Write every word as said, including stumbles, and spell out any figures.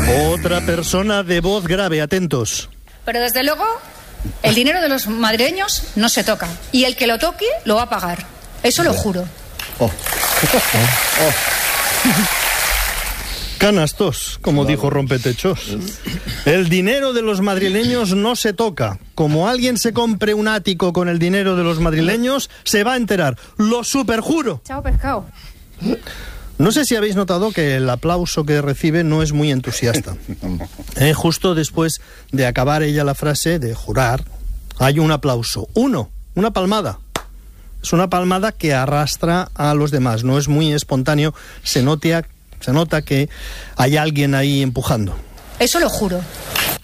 Otra persona de voz grave, atentos. Pero desde luego, el dinero de los madrileños no se toca. Y el que lo toque, lo va a pagar. Eso lo juro. Oh. Oh. Canastos, como claro. Dijo Rompetechos. El dinero de los madrileños no se toca. Como alguien se compre un ático con el dinero de los madrileños, se va a enterar. Lo superjuro. Chao, pescado. No sé si habéis notado que el aplauso que recibe no es muy entusiasta. Eh, justo después de acabar ella la frase de jurar, hay un aplauso. Uno, una palmada. Es una palmada que arrastra a los demás. No es muy espontáneo. Se nota, se nota que hay alguien ahí empujando. Eso lo juro.